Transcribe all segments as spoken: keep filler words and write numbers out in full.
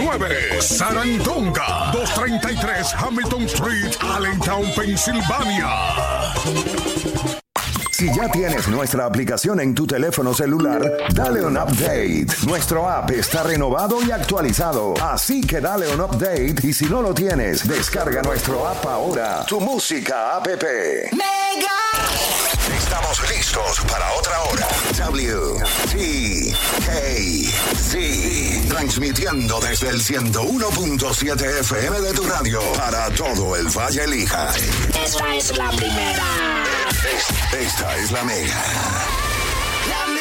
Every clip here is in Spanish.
nueve, Sarandonga, doscientos treinta y tres Hamilton Street, Allentown, Pensilvania. Si ya tienes nuestra aplicación en tu teléfono celular, dale un update. Nuestro app está renovado y actualizado, así que dale un update y si no lo tienes, descarga nuestro app ahora. Tu música app. Mega. Estamos listos para otra hora. W T K Z, transmitiendo desde el ciento uno punto siete F M de tu radio para todo el Valle Lija. Esta es la primera. Esta, esta es la Mega. La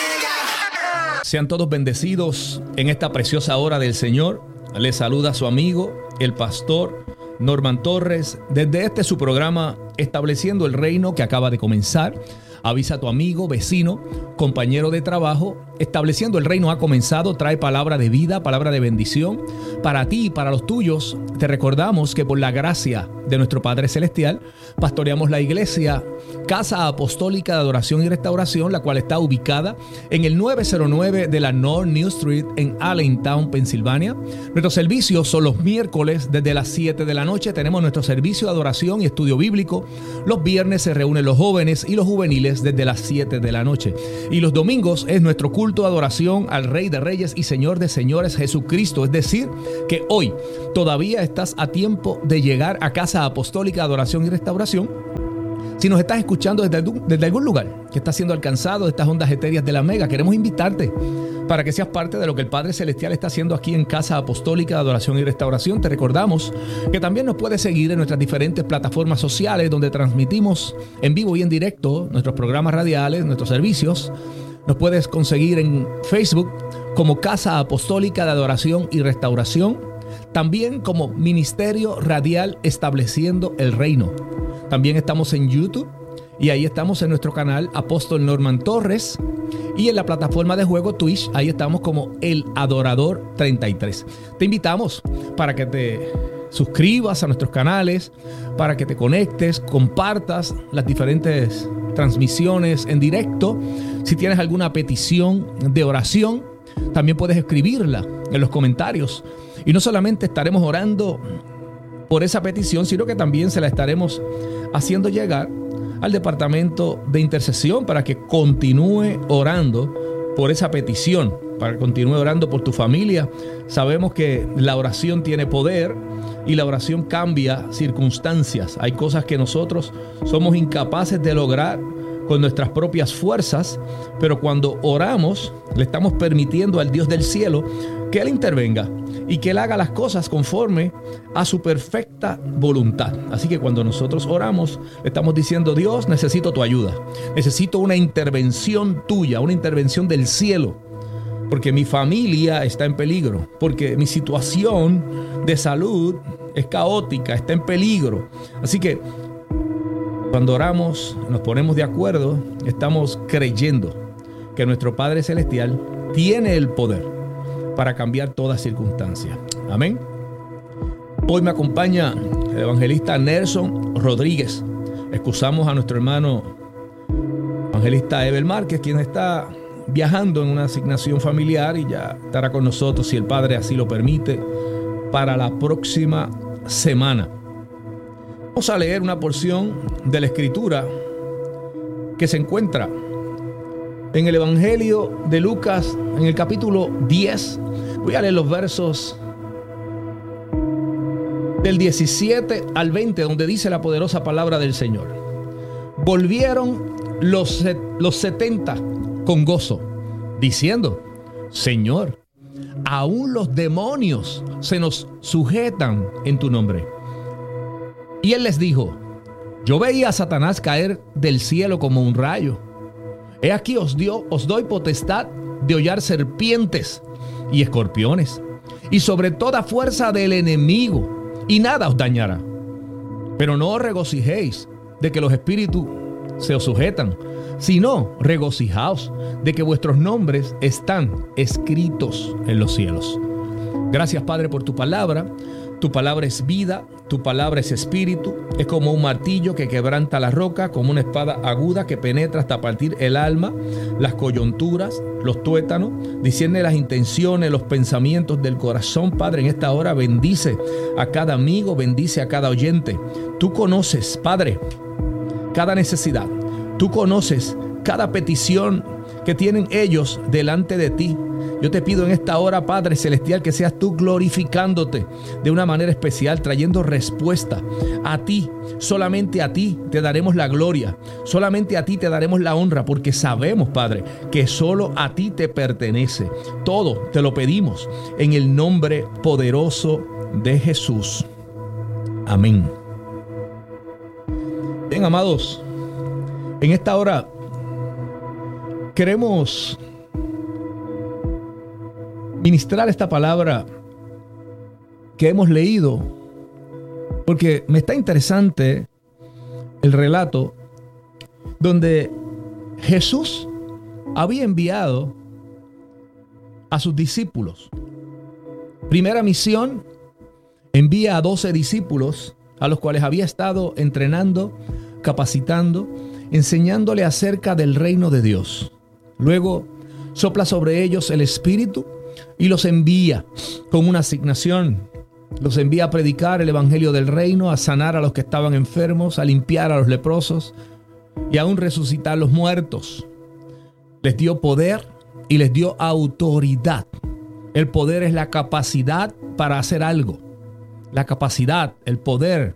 Mega. Sean todos bendecidos en esta preciosa hora del Señor. Les saluda su amigo, el pastor Norman Torres, desde este su programa Estableciendo el Reino, que acaba de comenzar. Avisa a tu amigo, vecino, compañero de trabajo. Estableciendo el Reino ha comenzado, trae palabra de vida, palabra de bendición para ti y para los tuyos. Te recordamos que por la gracia de nuestro Padre Celestial pastoreamos la iglesia Casa Apostólica de Adoración y Restauración, la cual está ubicada en el nueve cero nueve de la North New Street en Allentown, Pensilvania. Nuestros servicios son los miércoles desde las siete de la noche. Tenemos nuestro servicio de adoración y estudio bíblico. Los viernes se reúnen los jóvenes y los juveniles desde las siete de la noche. Y los domingos es nuestro culto de adoración al Rey de Reyes y Señor de Señores, Jesucristo. Es decir, que hoy todavía estás a tiempo de llegar a Casa Apostólica de Adoración y Restauración. Si nos estás escuchando desde algún, desde algún lugar que está siendo alcanzado de estas ondas etéreas de la Mega, queremos invitarte para que seas parte de lo que el Padre Celestial está haciendo aquí en Casa Apostólica de Adoración y Restauración. Te recordamos que también nos puedes seguir en nuestras diferentes plataformas sociales donde transmitimos en vivo y en directo nuestros programas radiales, nuestros servicios. Nos puedes conseguir en Facebook como Casa Apostólica de Adoración y Restauración, también como Ministerio Radial Estableciendo el Reino. También estamos en YouTube y ahí estamos en nuestro canal Apóstol Norman Torres, y en la plataforma de juego Twitch, ahí estamos como El Adorador treinta y tres. Te invitamos para que te suscribas a nuestros canales, para que te conectes, compartas las diferentes transmisiones en directo. Si tienes alguna petición de oración, también puedes escribirla en los comentarios. Y no solamente estaremos orando por esa petición, sino que también se la estaremos haciendo llegar al departamento de intercesión para que continúe orando por esa petición, para que continúe orando por tu familia. Sabemos que la oración tiene poder y la oración cambia circunstancias. Hay cosas que nosotros somos incapaces de lograr con nuestras propias fuerzas, pero cuando oramos le estamos permitiendo al Dios del cielo que Él intervenga y que Él haga las cosas conforme a su perfecta voluntad. Así que cuando nosotros oramos, le estamos diciendo: Dios, necesito tu ayuda, necesito una intervención tuya, una intervención del cielo, porque mi familia está en peligro, porque mi situación de salud es caótica, está en peligro. Así que cuando oramos, nos ponemos de acuerdo, estamos creyendo que nuestro Padre Celestial tiene el poder para cambiar toda circunstancia. Amén. Hoy me acompaña el evangelista Nelson Rodríguez. Excusamos a nuestro hermano evangelista Evel Márquez, quien está viajando en una asignación familiar y ya estará con nosotros, si el Padre así lo permite, para la próxima semana. Vamos a leer una porción de la Escritura que se encuentra en el Evangelio de Lucas, en el capítulo diez. Voy a leer los versos del diecisiete al veinte, donde dice la poderosa palabra del Señor. Volvieron los, los setenta con gozo, diciendo: Señor, aún los demonios se nos sujetan en tu nombre. Y él les dijo: yo veía a Satanás caer del cielo como un rayo. He aquí os, dio, os doy potestad de hollar serpientes y escorpiones, y sobre toda fuerza del enemigo, y nada os dañará. Pero no os regocijéis de que los espíritus se os sujetan, sino regocijaos de que vuestros nombres están escritos en los cielos. Gracias, Padre, por tu palabra. Tu palabra es vida, tu palabra es espíritu. Es como un martillo que quebranta la roca, como una espada aguda que penetra hasta partir el alma, las coyunturas, los tuétanos, discierne las intenciones, los pensamientos del corazón. Padre, en esta hora bendice a cada amigo, bendice a cada oyente. Tú conoces, Padre, cada necesidad. Tú conoces cada petición que tienen ellos delante de ti. Yo te pido en esta hora, Padre Celestial, que seas tú glorificándote de una manera especial, trayendo respuesta a ti. Solamente a ti te daremos la gloria, solamente a ti te daremos la honra, porque sabemos, Padre, que solo a ti te pertenece. Todo te lo pedimos en el nombre poderoso de Jesús. Amén. Bien, amados, en esta hora queremos ministrar esta palabra que hemos leído, porque me está interesante el relato donde Jesús había enviado a sus discípulos. Primera misión, envía a doce discípulos a los cuales había estado entrenando, capacitando, enseñándole acerca del reino de Dios. Luego sopla sobre ellos el Espíritu y los envía con una asignación. Los envía a predicar el evangelio del reino, a sanar a los que estaban enfermos, a limpiar a los leprosos y aún resucitar a los muertos. Les dio poder y les dio autoridad. El poder es la capacidad para hacer algo. La capacidad, el poder,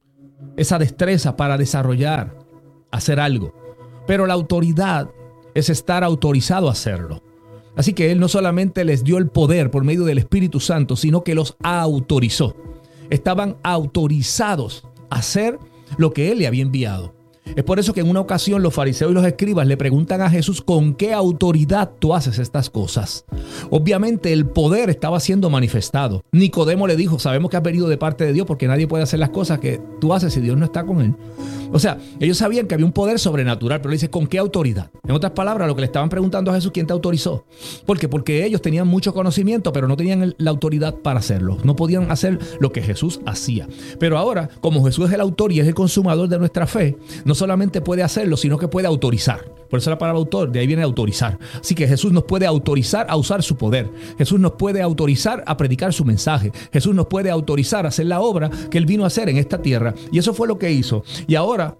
esa destreza para desarrollar, hacer algo. Pero la autoridad es estar autorizado a hacerlo. Así que Él no solamente les dio el poder por medio del Espíritu Santo, sino que los autorizó. Estaban autorizados a hacer lo que Él le había enviado. Es por eso que en una ocasión los fariseos y los escribas le preguntan a Jesús: ¿con qué autoridad tú haces estas cosas? Obviamente el poder estaba siendo manifestado. Nicodemo le dijo: sabemos que has venido de parte de Dios, porque nadie puede hacer las cosas que tú haces si Dios no está con él. O sea, ellos sabían que había un poder sobrenatural, pero le dice: ¿con qué autoridad? En otras palabras, lo que le estaban preguntando a Jesús: ¿quién te autorizó? ¿Por qué? Porque ellos tenían mucho conocimiento, pero no tenían la autoridad para hacerlo. No podían hacer lo que Jesús hacía. Pero ahora, como Jesús es el autor y es el consumador de nuestra fe, no solamente puede hacerlo, sino que puede autorizar. Por eso la palabra autor, de ahí viene autorizar. Así que Jesús nos puede autorizar a usar su poder. Jesús nos puede autorizar a predicar su mensaje. Jesús nos puede autorizar a hacer la obra que Él vino a hacer en esta tierra. Y eso fue lo que hizo. Y ahora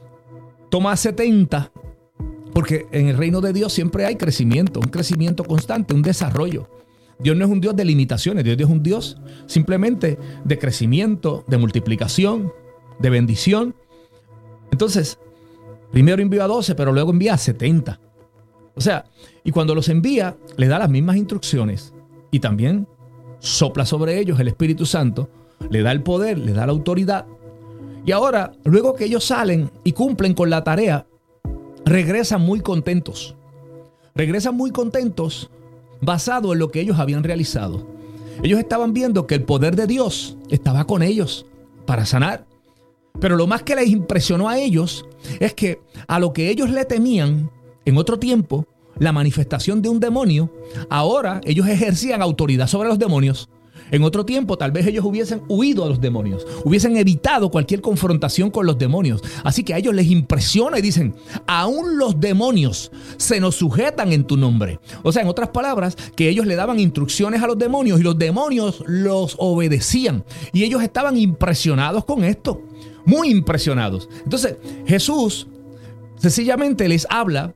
toma setenta, porque en el reino de Dios siempre hay crecimiento, un crecimiento constante, un desarrollo. Dios no es un Dios de limitaciones, Dios es un Dios simplemente de crecimiento, de multiplicación, de bendición. Entonces, primero envió a doce, pero luego envía a setenta. O sea, y cuando los envía, les da las mismas instrucciones y también sopla sobre ellos el Espíritu Santo, le da el poder, le da la autoridad. Y ahora, luego que ellos salen y cumplen con la tarea, regresan muy contentos. Regresan muy contentos basado en lo que ellos habían realizado. Ellos estaban viendo que el poder de Dios estaba con ellos para sanar. Pero lo más que les impresionó a ellos es que a lo que ellos le temían en otro tiempo, la manifestación de un demonio, ahora ellos ejercían autoridad sobre los demonios. En otro tiempo tal vez ellos hubiesen huido a los demonios, hubiesen evitado cualquier confrontación con los demonios. Así que a ellos les impresiona y dicen: aún los demonios se nos sujetan en tu nombre. O sea, en otras palabras, que ellos le daban instrucciones a los demonios y los demonios los obedecían. Y ellos estaban impresionados con esto, muy impresionados. Entonces Jesús sencillamente les habla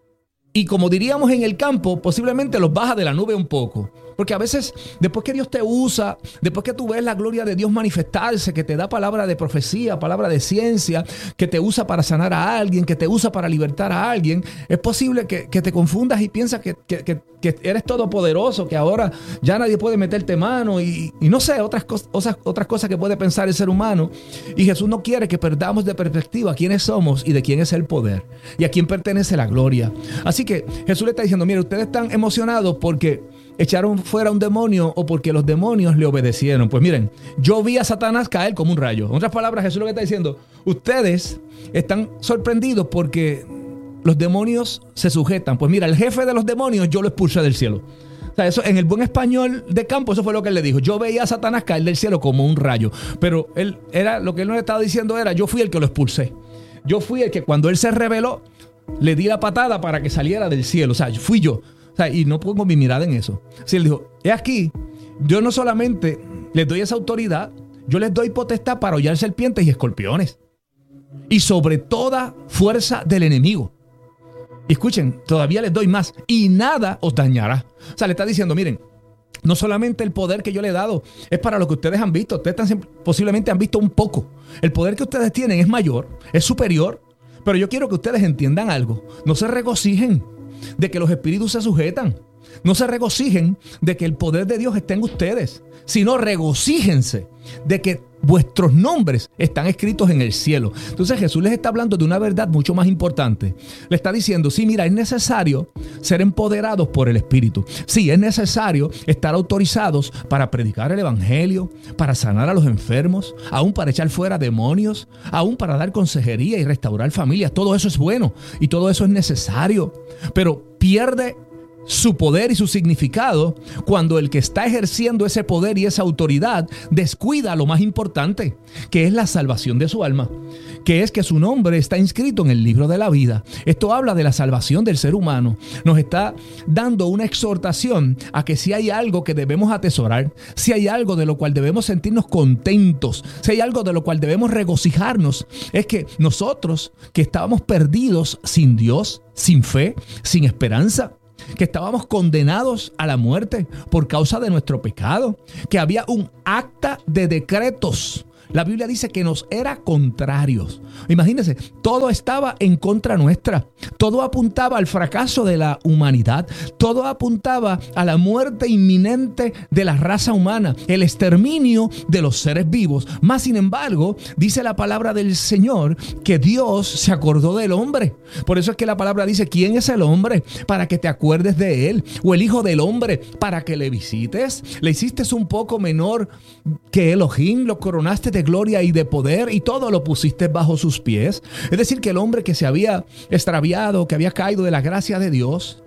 y, como diríamos en el campo, posiblemente los baja de la nube un poco. Porque a veces, después que Dios te usa, después que tú ves la gloria de Dios manifestarse, que te da palabra de profecía, palabra de ciencia, que te usa para sanar a alguien, que te usa para libertar a alguien, es posible que, que te confundas y piensas que, que, que, que eres todopoderoso, que ahora ya nadie puede meterte mano y, y no sé, otras, cos, otras, otras cosas que puede pensar el ser humano. Y Jesús no quiere que perdamos de perspectiva quiénes somos y de quién es el poder y a quién pertenece la gloria. Así que Jesús le está diciendo: mire, ustedes están emocionados porque echaron fuera un demonio o porque los demonios le obedecieron. Pues miren, yo vi a Satanás caer como un rayo. En otras palabras, Jesús lo que está diciendo: ustedes están sorprendidos porque los demonios se sujetan. Pues mira, el jefe de los demonios yo lo expulsé del cielo. O sea, eso, en el buen español de campo, eso fue lo que él le dijo. Yo veía a Satanás caer del cielo como un rayo. Pero él era, lo que él nos estaba diciendo era, yo fui el que lo expulsé. Yo fui el que cuando él se rebeló, le di la patada para que saliera del cielo. O sea, fui yo. O sea, y no pongo mi mirada en eso. Si él dijo, he aquí, yo no solamente les doy esa autoridad, yo les doy potestad para hollar serpientes y escorpiones. Y sobre toda fuerza del enemigo. Y escuchen, todavía les doy más. Y nada os dañará. O sea, le está diciendo, miren, no solamente el poder que yo le he dado es para lo que ustedes han visto. Ustedes tan, posiblemente han visto un poco. El poder que ustedes tienen es mayor, es superior. Pero yo quiero que ustedes entiendan algo. No se regocijen de que los espíritus se sujetan. No se regocijen de que el poder de Dios está en ustedes, sino regocíjense de que vuestros nombres están escritos en el cielo. Entonces Jesús les está hablando de una verdad mucho más importante. Le está diciendo, sí, mira, es necesario ser empoderados por el Espíritu. Sí, es necesario estar autorizados para predicar el Evangelio, para sanar a los enfermos, aún para echar fuera demonios, aún para dar consejería y restaurar familias. Todo eso es bueno y todo eso es necesario, pero pierde su poder y su significado cuando el que está ejerciendo ese poder y esa autoridad descuida lo más importante, que es la salvación de su alma, que es que su nombre está inscrito en el libro de la vida. Esto habla de la salvación del ser humano. Nos está dando una exhortación a que si hay algo que debemos atesorar, si hay algo de lo cual debemos sentirnos contentos, si hay algo de lo cual debemos regocijarnos, es que nosotros que estábamos perdidos sin Dios, sin fe, sin esperanza, que estábamos condenados a la muerte por causa de nuestro pecado, que había un acta de decretos. La Biblia dice que nos era contrarios. Imagínense, todo estaba en contra nuestra. Todo apuntaba al fracaso de la humanidad. Todo apuntaba a la muerte inminente de la raza humana, el exterminio de los seres vivos. Más sin embargo, dice la palabra del Señor que Dios se acordó del hombre. Por eso es que la palabra dice, ¿quién es el hombre para que te acuerdes de él? O el hijo del hombre para que le visites. Le hiciste un poco menor que Elohim, lo coronaste de gloria y de poder y todo lo pusiste bajo sus pies. Es decir, que el hombre que se había extraviado, que había caído de la gracia de Dios,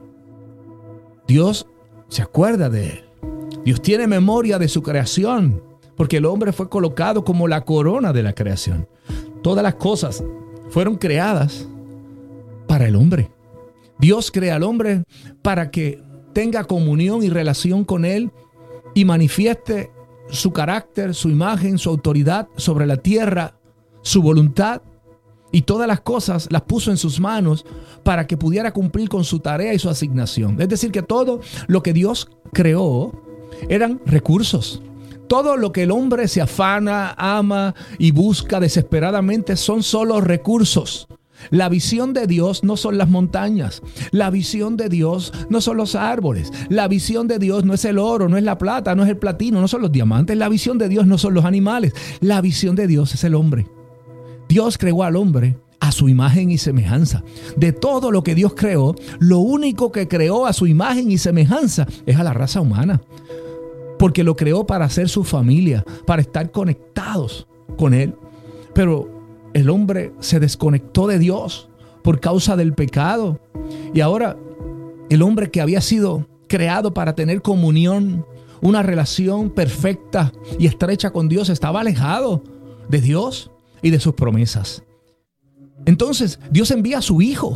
Dios se acuerda de él. Dios tiene memoria de su creación, porque el hombre fue colocado como la corona de la creación. Todas las cosas fueron creadas para el hombre. Dios crea al hombre para que tenga comunión y relación con él y manifieste su carácter, su imagen, su autoridad sobre la tierra, su voluntad, y todas las cosas las puso en sus manos para que pudiera cumplir con su tarea y su asignación. Es decir, que todo lo que Dios creó eran recursos. Todo lo que el hombre se afana, ama y busca desesperadamente son solo recursos. La visión de Dios no son las montañas. La visión de Dios no son los árboles. La visión de Dios no es el oro, no es la plata, no es el platino, no son los diamantes. La visión de Dios no son los animales. La visión de Dios es el hombre. Dios creó al hombre a su imagen y semejanza. De todo lo que Dios creó, lo único que creó a su imagen y semejanza es a la raza humana. Porque lo creó para ser su familia, para estar conectados con Él. Pero el hombre se desconectó de Dios por causa del pecado. Y ahora el hombre que había sido creado para tener comunión, una relación perfecta y estrecha con Dios, estaba alejado de Dios y de sus promesas. Entonces Dios envía a su Hijo.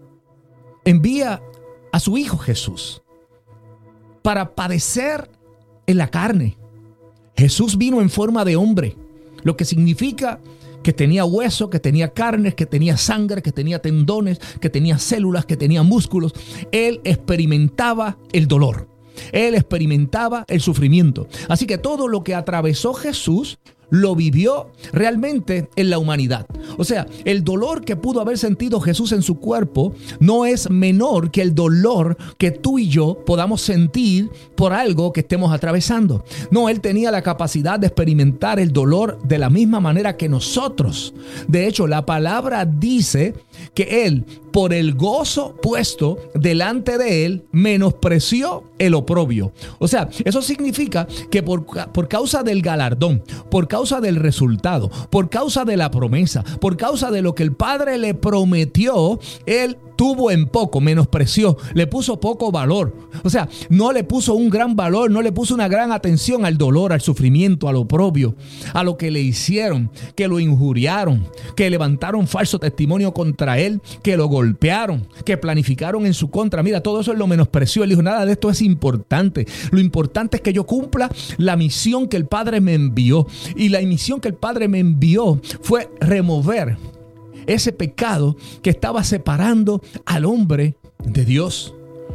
Envía a su Hijo Jesús para padecer en la carne. Jesús vino en forma de hombre, lo que significa que tenía hueso, que tenía carnes, que tenía sangre, que tenía tendones, que tenía células, que tenía músculos. Él experimentaba el dolor. Él experimentaba el sufrimiento. Así que todo lo que atravesó Jesús lo vivió realmente en la humanidad. O sea, el dolor que pudo haber sentido Jesús en su cuerpo no es menor que el dolor que tú y yo podamos sentir por algo que estemos atravesando. No, Él tenía la capacidad de experimentar el dolor de la misma manera que nosotros. De hecho, la palabra dice que Él, por el gozo puesto delante de Él, menospreció el oprobio. O sea, eso significa que por, por causa del galardón, por causa del resultado, por causa de la promesa, por causa de lo que el Padre le prometió, Él tuvo en poco, menospreció, le puso poco valor. O sea, no le puso un gran valor, no le puso una gran atención al dolor, al sufrimiento, al oprobio, a lo que le hicieron, que lo injuriaron, que levantaron falso testimonio contra él, que lo golpearon, que planificaron en su contra. Mira, todo eso él lo menospreció. Él dijo, nada de esto es importante. Lo importante es que yo cumpla la misión que el Padre me envió. Y la misión que el Padre me envió fue remover ese pecado que estaba separando al hombre de Dios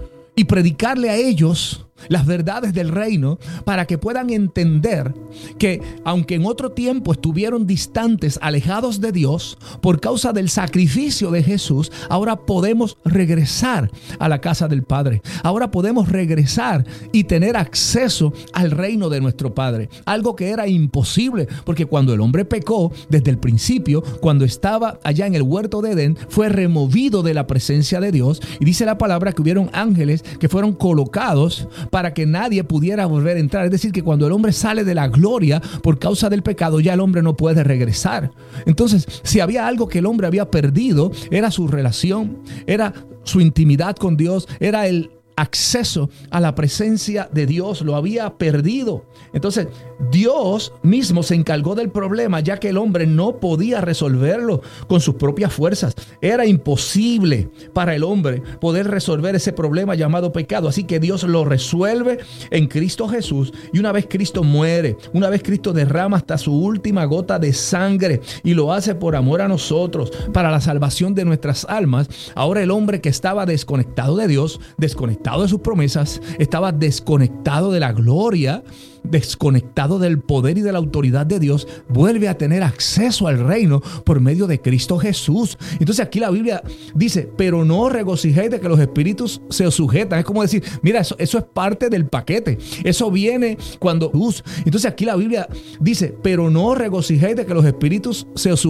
y predicarle a ellos las verdades del reino para que puedan entender que aunque en otro tiempo estuvieron distantes, alejados de Dios, por causa del sacrificio de Jesús, ahora podemos regresar a la casa del Padre. Ahora podemos regresar y tener acceso al reino de nuestro Padre. Algo que era imposible, porque cuando el hombre pecó, desde el principio, cuando estaba allá en el huerto de Edén, fue removido de la presencia de Dios. Y dice la palabra que hubieron ángeles que fueron colocados para que nadie pudiera volver a entrar. Es decir, que cuando el hombre sale de la gloria por causa del pecado, ya el hombre no puede regresar. Entonces, si había algo que el hombre había perdido, era su relación, era su intimidad con Dios, era el acceso a la presencia de Dios, lo había perdido. Entonces Dios mismo se encargó del problema, ya que el hombre no podía resolverlo con sus propias fuerzas. Era imposible para el hombre poder resolver ese problema llamado pecado. Así que Dios lo resuelve en Cristo Jesús. Y una vez Cristo muere, una vez Cristo derrama hasta su última gota de sangre y lo hace por amor a nosotros, para la salvación de nuestras almas, ahora el hombre que estaba desconectado de Dios, desconectado de sus promesas, estaba desconectado de la gloria, desconectado del poder y de la autoridad de Dios, vuelve a tener acceso al reino por medio de Cristo Jesús. Entonces aquí la Biblia dice, pero no os regocijéis de que los espíritus se os sujetan. Es como decir, mira, eso, eso es parte del paquete. Eso viene cuando... Entonces aquí la Biblia dice, pero no os regocijéis de que los espíritus se os sujetan.